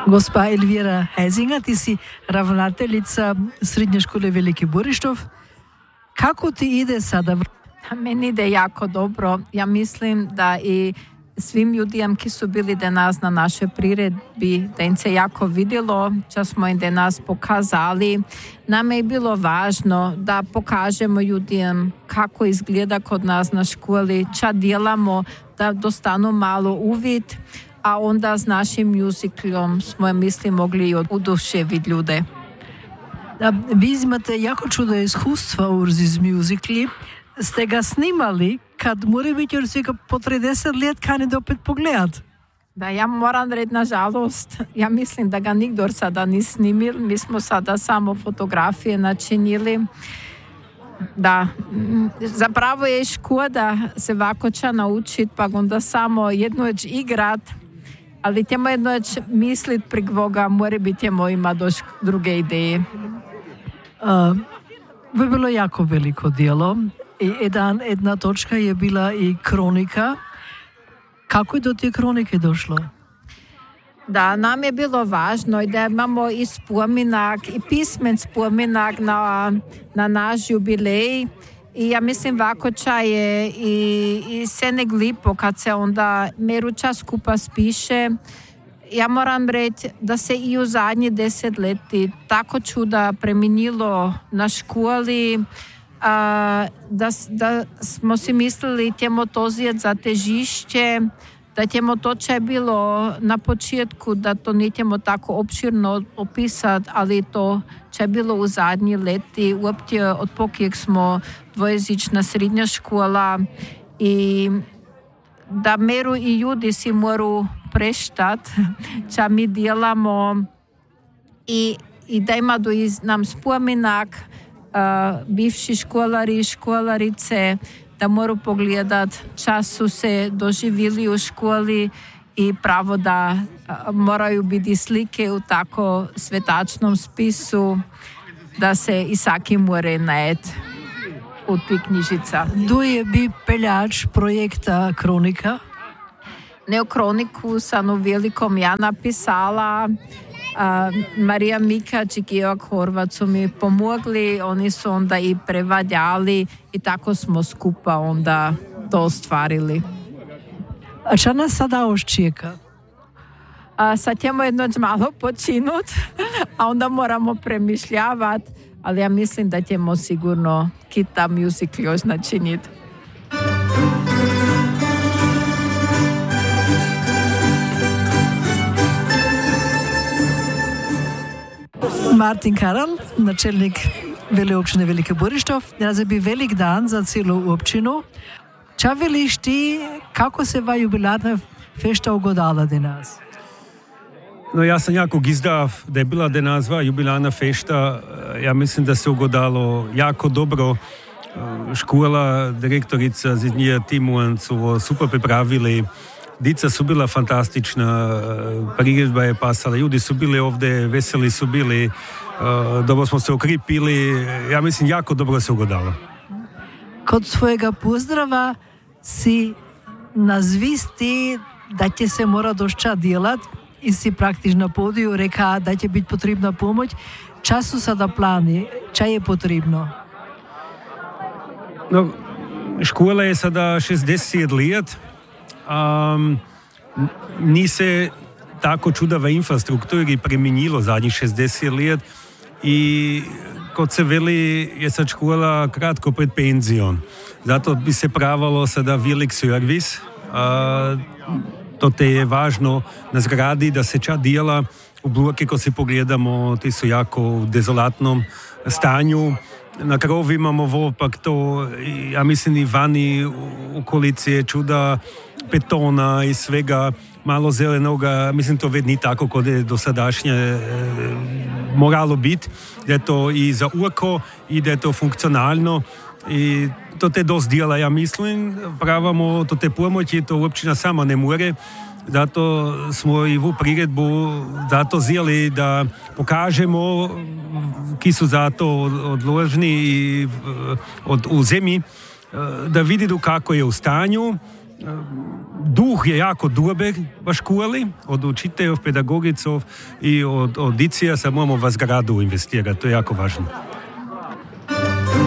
Gospa Elvira Hezinga, ti si ravnateljica Srednje škole Veliki Borištov. Kako ti ide sada? Meni ide jako dobro. Ja mislim da i svim ljudima ki su bili danas na našoj priredbi, da im se jako vidjelo, da smo im danas pokazali. Nam je bilo važno da pokažemo ljudima kako izgleda kod nas na školi, ča djelamo, da dostanu malo uvid, a onda s našim muziklom smo, mislim, mogli oduševiti ljude. Vi imate jako čudo iskustva u z muzikli. Ste ga snimali, kad mora biti još po 30 let kanite opet pogledat? Da, ja moram reći, nažalost, ja mislim da ga nikdor sada ni snimil. Mi smo sada samo fotografije načinili. Da, zapravo je škoda se ovako ča naučiti, pa onda samo jednoć igrat, ali temo jednoć mislit pri kvoga, mora biti temo ima doš druge ideje. Ovo je bilo jako veliko djelo. Jedna točka je bila i kronika. Kako je do te kronike došlo? Da, nam je bilo važno i da imamo i spominak, i pismen spominak na naš jubilej. I ja mislim vakoča je i se ne glipo kad se onda meruča skupa spiše. Ja moram reći da se i u zadnji 10 leti tako čuda preminilo na školi, da smo si mislili temo to zjet za težišće, da temo to će bilo na početku, da to nitjemo tako opširno opisati, ali to će bilo u zadnji leti, uopće od pokijek smo dvojezična srednja škola i da meru i ljudi si moru preštat, ča mi djelamo i da ima do nam spominak bivši školari i školarice, da moru pogledat čas su se doživjeli u školi i pravo da moraju biti slike u tako svetačnom spisu, da se i saki more najet u ti knjižica. Kdo je bi peljač projekta Kronika? Kroniku sam u velikom ja napisala. Marija Mikač i Georg Horvat su mi pomogli, oni su onda i prevaljali i tako smo skupa onda to ostvarili. A čo nas sada još čeka? Sad ćemo jednoć malo počinut, a onda moramo premišljavati, ali ja mislim da ćemo sigurno kita music još načiniti. Martin Karal, načelnik Vele općine Velike Borištov. Danas je bi velik dan za cijelu općinu. Ča veliš ti, kako se va jubilarna fešta ugodala danas? No, ja sam jako gizdav da je bila danas jubilarna fešta. Ja mislim da se ugodalo jako dobro. Škola, direktorica Zidnija Timuan su super pripravili. Dica su bila fantastična, priredba je pasala, ljudi su bili ovdje, veseli su bili, dobro smo se okripili, ja mislim jako dobro se ugodalo. Kod svojega pozdrava si nazvisti da će se mora došća djelat i si praktično na podiju reka da će biti potrebna pomoć. Ča su sada plani? Ča je potrebno? No, škola je sada 60 let. Ni se tako čudava infrastrukturi premenilo zadnjih 60 let i kot se veli je sad škola kratko pred penzijom. Zato bi se pravalo sada velik servis. To te je važno na zgradi da se ča dijela u bloke ko se pogledamo, ti su jako u dezolatnom stanju. Na krovu imamo opak to, ja mislim i vani u okolici je čuda betona i svega, malo zelenoga, mislim to ved ni tako kod je do sadašnje moralo biti, da je to i za oko i da je to funkcionalno i to te dost dijela, ja mislim, pravamo to te pomoći, to općina sama ne more, zato smo i u priredbu zato zjeli da pokažemo ki su za to odložni u zemlji, da vididu kako je u stanju duh je jako dober v školi, od učiteljov, pedagogicov i od dicija sa moramo v zgradu investirati, to je jako važno.